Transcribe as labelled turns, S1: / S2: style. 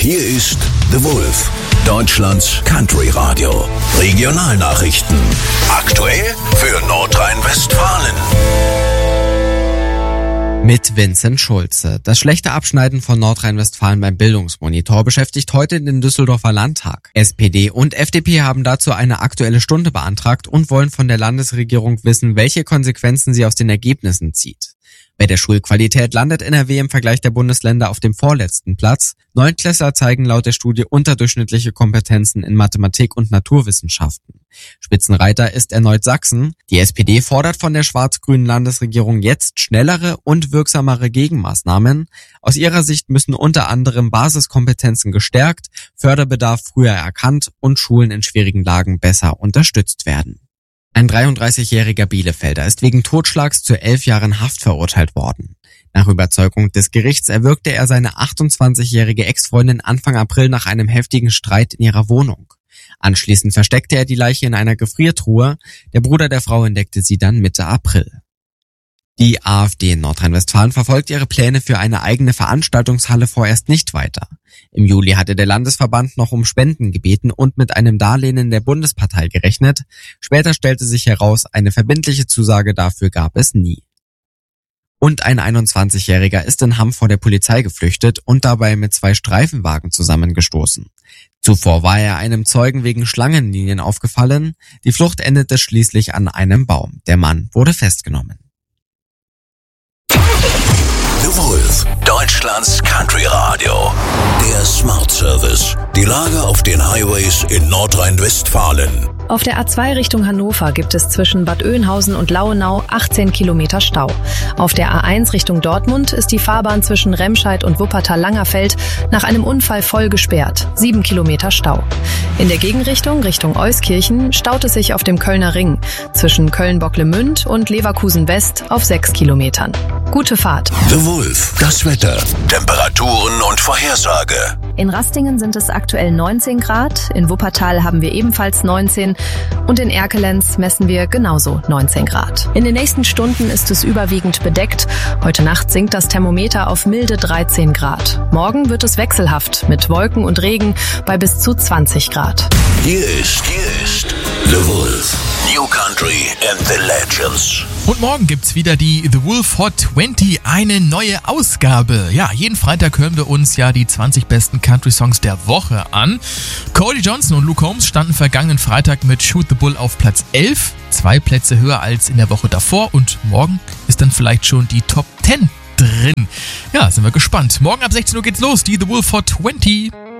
S1: Hier ist The Wolf, Deutschlands Country Radio. Regionalnachrichten. Aktuell für Nordrhein-Westfalen.
S2: Mit Vincent Schulze. Das schlechte Abschneiden von Nordrhein-Westfalen beim Bildungsmonitor beschäftigt heute den Düsseldorfer Landtag. SPD und FDP haben dazu eine Aktuelle Stunde beantragt und wollen von der Landesregierung wissen, welche Konsequenzen sie aus den Ergebnissen zieht. Bei der Schulqualität landet NRW im Vergleich der Bundesländer auf dem vorletzten Platz. Neunklässler zeigen laut der Studie unterdurchschnittliche Kompetenzen in Mathematik und Naturwissenschaften. Spitzenreiter ist erneut Sachsen. Die SPD fordert von der schwarz-grünen Landesregierung jetzt schnellere und wirksamere Gegenmaßnahmen. Aus ihrer Sicht müssen unter anderem Basiskompetenzen gestärkt, Förderbedarf früher erkannt und Schulen in schwierigen Lagen besser unterstützt werden. Ein 33-jähriger Bielefelder ist wegen Totschlags zu 11 Jahren Haft verurteilt worden. Nach Überzeugung des Gerichts erwürgte er seine 28-jährige Ex-Freundin Anfang April nach einem heftigen Streit in ihrer Wohnung. Anschließend versteckte er die Leiche in einer Gefriertruhe. Der Bruder der Frau entdeckte sie dann Mitte April. Die AfD in Nordrhein-Westfalen verfolgt ihre Pläne für eine eigene Veranstaltungshalle vorerst nicht weiter. Im Juli hatte der Landesverband noch um Spenden gebeten und mit einem Darlehen der Bundespartei gerechnet. Später stellte sich heraus, eine verbindliche Zusage dafür gab es nie. Und ein 21-Jähriger ist in Hamm vor der Polizei geflüchtet und dabei mit 2 Streifenwagen zusammengestoßen. Zuvor war er einem Zeugen wegen Schlangenlinien aufgefallen. Die Flucht endete schließlich an einem Baum. Der Mann wurde festgenommen.
S1: The Wolf, Deutschlands Country Radio. Der Smart Service. Die Lage auf den Highways in Nordrhein-Westfalen.
S3: Auf der A2 Richtung Hannover gibt es zwischen Bad Oeynhausen und Lauenau 18 Kilometer Stau. Auf der A1 Richtung Dortmund ist die Fahrbahn zwischen Remscheid und Wuppertal-Langerfeld nach einem Unfall voll gesperrt. 7 Kilometer Stau. In der Gegenrichtung Richtung Euskirchen staut es sich auf dem Kölner Ring zwischen Köln-Bocklemünd und Leverkusen West auf 6 Kilometern. Gute Fahrt.
S1: The Wolf, das Wetter, Temperaturen und Vorhersage.
S3: In Rastingen sind es aktuell 19 Grad, in Wuppertal haben wir ebenfalls 19 und in Erkelenz messen wir genauso 19 Grad. In den nächsten Stunden ist es überwiegend bedeckt. Heute Nacht sinkt das Thermometer auf milde 13 Grad. Morgen wird es wechselhaft mit Wolken und Regen bei bis zu 20 Grad.
S1: Hier ist The Wolf, New Country and the Legends.
S4: Und morgen gibt's wieder die The Wolf Hot 20, eine neue Ausgabe. Ja, jeden Freitag hören wir uns ja die 20 besten Country-Songs der Woche an. Cody Johnson und Luke Combs standen vergangenen Freitag mit Shoot the Bull auf Platz 11, 2 Plätze höher als in der Woche davor und morgen ist dann vielleicht schon die Top 10 drin. Ja, sind wir gespannt. Morgen ab 16 Uhr geht's los, die The Wolf Hot 20.